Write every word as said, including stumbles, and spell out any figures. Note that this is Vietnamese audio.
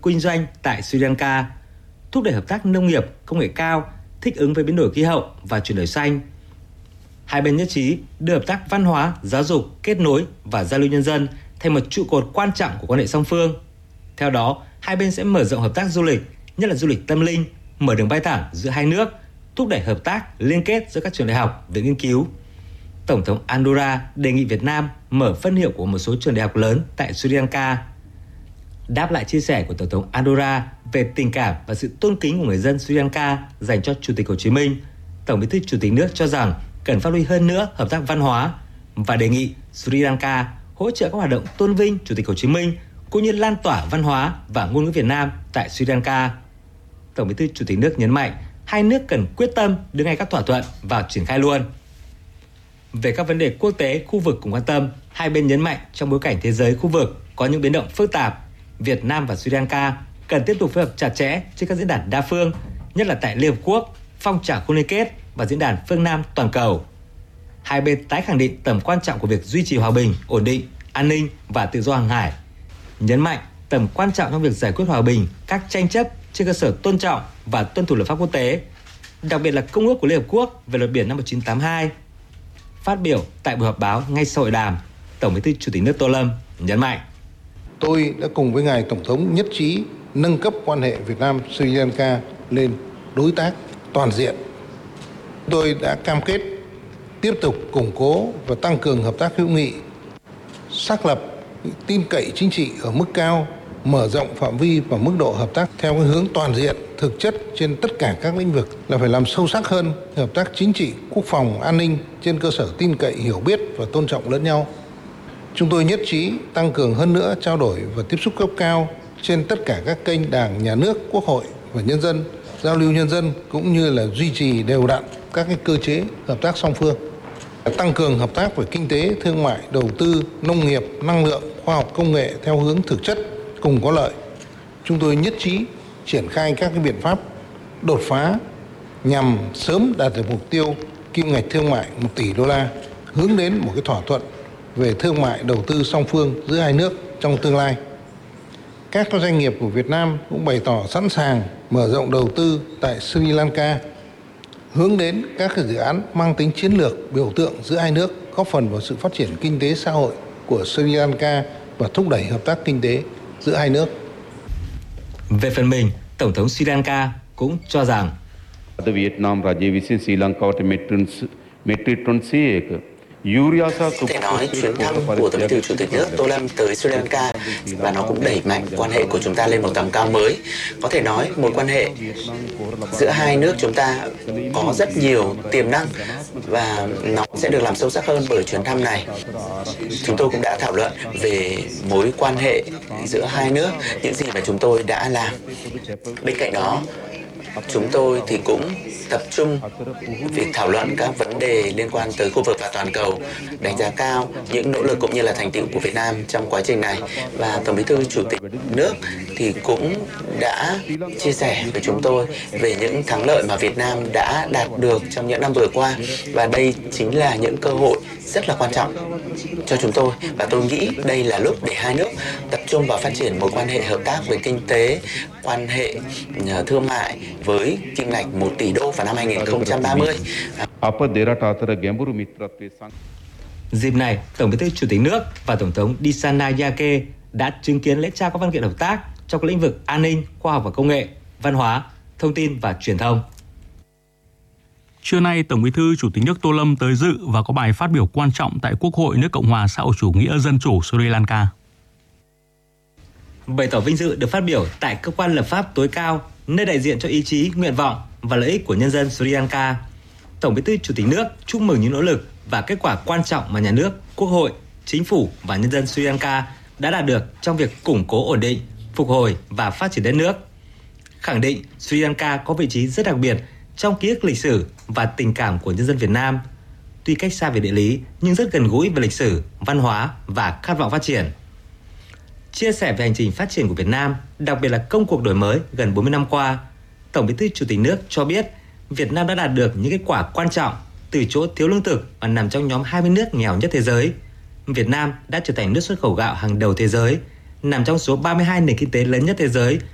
kinh doanh tại Sri Lanka, thúc đẩy hợp tác nông nghiệp, công nghệ cao, thích ứng với biến đổi khí hậu và chuyển đổi xanh. Hai bên nhất trí đưa hợp tác văn hóa, giáo dục, kết nối và giao lưu nhân dân thành một trụ cột quan trọng của quan hệ song phương. Theo đó, hai bên sẽ mở rộng hợp tác du lịch, nhất là du lịch tâm linh, mở đường bay thẳng giữa hai nước, thúc đẩy hợp tác, liên kết giữa các trường đại học về nghiên cứu. Tổng thống Andorra đề nghị Việt Nam mở phân hiệu của một số trường đại học lớn tại Sri Lanka. Đáp lại chia sẻ của Tổng thống Andorra về tình cảm và sự tôn kính của người dân Sri Lanka dành cho Chủ tịch Hồ Chí Minh, Tổng Bí thư Chủ tịch nước cho rằng cần phát huy hơn nữa hợp tác văn hóa và đề nghị Sri Lanka hỗ trợ các hoạt động tôn vinh Chủ tịch Hồ Chí Minh cũng như lan tỏa văn hóa và ngôn ngữ Việt Nam tại Sri Lanka. Tổng Bí thư Chủ tịch nước nhấn mạnh hai nước cần quyết tâm đưa ngay các thỏa thuận vào triển khai luôn. Về các vấn đề quốc tế, khu vực cùng quan tâm, hai bên nhấn mạnh trong bối cảnh thế giới khu vực có những biến động phức tạp, Việt Nam và Sri Lanka cần tiếp tục phối hợp chặt chẽ trên các diễn đàn đa phương, nhất là tại Liên Hợp Quốc, phong trào không liên kết và diễn đàn phương Nam toàn cầu. Hai bên tái khẳng định tầm quan trọng của việc duy trì hòa bình, ổn định, an ninh và tự do hàng hải, nhấn mạnh tầm quan trọng trong việc giải quyết hòa bình các tranh chấp trên cơ sở tôn trọng và tuân thủ luật pháp quốc tế, đặc biệt là Công ước của Liên Hợp Quốc về luật biển năm một nghìn chín trăm tám mươi hai. Phát biểu tại buổi họp báo ngay sau hội đàm, Tổng Bí thư Chủ tịch nước Tô Lâm nhấn mạnh: Tôi đã cùng với Ngài Tổng thống nhất trí nâng cấp quan hệ Việt Nam Sri Lanka lên đối tác toàn diện. Tôi đã cam kết tiếp tục củng cố và tăng cường hợp tác hữu nghị, xác lập tin cậy chính trị ở mức cao, mở rộng phạm vi và mức độ hợp tác theo cái hướng toàn diện, thực chất trên tất cả các lĩnh vực, là phải làm sâu sắc hơn hợp tác chính trị, quốc phòng, an ninh trên cơ sở tin cậy, hiểu biết và tôn trọng lẫn nhau. Chúng tôi nhất trí tăng cường hơn nữa trao đổi và tiếp xúc cấp cao trên tất cả các kênh Đảng, Nhà nước, Quốc hội và nhân dân, giao lưu nhân dân cũng như là duy trì đều đặn các cái cơ chế hợp tác song phương. Tăng cường hợp tác về kinh tế, thương mại, đầu tư, nông nghiệp, năng lượng, khoa học công nghệ theo hướng thực chất, cùng có lợi. Chúng tôi nhất trí triển khai các cái biện pháp đột phá nhằm sớm đạt được mục tiêu kim ngạch thương mại một tỷ đô la, hướng đến một cái thỏa thuận về thương mại đầu tư song phương giữa hai nước trong tương lai. Các doanh nghiệp của Việt Nam cũng bày tỏ sẵn sàng mở rộng đầu tư tại Sri Lanka, hướng đến các dự án mang tính chiến lược biểu tượng giữa hai nước, góp phần vào sự phát triển kinh tế xã hội của Sri Lanka và thúc đẩy hợp tác kinh tế giữa hai nước. Về phần mình, Tổng thống Sri Lanka cũng cho rằng Có thể nói chuyến thăm của Tổng Bí thư Chủ tịch nước Tô Lâm tới Sri Lanka và nó cũng đẩy mạnh quan hệ của chúng ta lên một tầm cao mới. Có thể nói mối quan hệ giữa hai nước chúng ta có rất nhiều tiềm năng và nó sẽ được làm sâu sắc hơn bởi chuyến thăm này. Chúng tôi cũng đã thảo luận về mối quan hệ giữa hai nước, những gì mà chúng tôi đã làm. Bên cạnh đó, chúng tôi thì cũng tập trung việc thảo luận các vấn đề liên quan tới khu vực và toàn cầu, đánh giá cao những nỗ lực cũng như là thành tựu của Việt Nam trong quá trình này. Và Tổng Bí thư Chủ tịch nước thì cũng đã chia sẻ với chúng tôi về những thắng lợi mà Việt Nam đã đạt được trong những năm vừa qua. Và đây chính là những cơ hội rất là quan trọng cho chúng tôi. Và tôi nghĩ đây là lúc để hai nước tập trung vào phát triển mối quan hệ hợp tác về kinh tế, quan hệ thương mại với kim ngạch một tỷ đô vào năm hai nghìn không trăm ba mươi. Dịp này, Tổng Bí thư Chủ tịch nước và Tổng thống Dissanayake đã chứng kiến lễ trao các văn kiện hợp tác trong các lĩnh vực an ninh, khoa học và công nghệ, văn hóa, thông tin và truyền thông. Trưa nay, Tổng Bí thư Chủ tịch nước Tô Lâm tới dự và có bài phát biểu quan trọng tại Quốc hội nước Cộng hòa xã hội chủ nghĩa dân chủ Sri Lanka. Bày tỏ vinh dự được phát biểu tại cơ quan lập pháp tối cao, nơi đại diện cho ý chí, nguyện vọng và lợi ích của nhân dân Sri Lanka, Tổng Bí thư Chủ tịch nước chúc mừng những nỗ lực và kết quả quan trọng mà nhà nước, Quốc hội, Chính phủ và nhân dân Sri Lanka đã đạt được trong việc củng cố ổn định, phục hồi và phát triển đất nước. Khẳng định Sri Lanka có vị trí rất đặc biệt trong ký ức lịch sử và tình cảm của nhân dân Việt Nam, tuy cách xa về địa lý nhưng rất gần gũi về lịch sử, văn hóa và khát vọng phát triển. Chia sẻ về hành trình phát triển của Việt Nam, đặc biệt là công cuộc đổi mới gần bốn mươi năm qua, Tổng Bí thư Chủ tịch nước cho biết Việt Nam đã đạt được những kết quả quan trọng từ chỗ thiếu lương thực và nằm trong nhóm hai mươi nước nghèo nhất thế giới. Việt Nam đã trở thành nước xuất khẩu gạo hàng đầu thế giới, nằm trong số ba mươi hai nền kinh tế lớn nhất thế giới